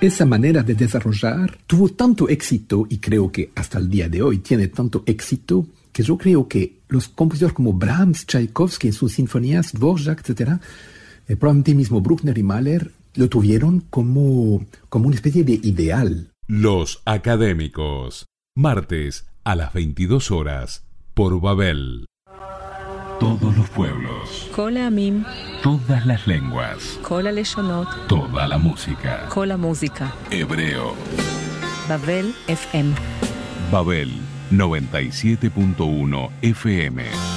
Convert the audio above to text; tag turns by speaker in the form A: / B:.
A: Esa manera de desarrollar tuvo tanto éxito, y creo que hasta el día de hoy tiene tanto éxito, que yo creo que los compositores como Brahms, Tchaikovsky en sus sinfonías, Dvorak, etc., probablemente mismo Bruckner y Mahler, lo tuvieron como una especie de ideal.
B: Los Académicos, martes a las 22 horas, por Babel. Todos los pueblos.
C: כל העמים.
B: Todas las lenguas.
C: כל הלשונות.
B: Toda la música.
C: כל המוזיקה.
B: Hebreo.
C: Babel FM.
B: Babel 97.1 FM.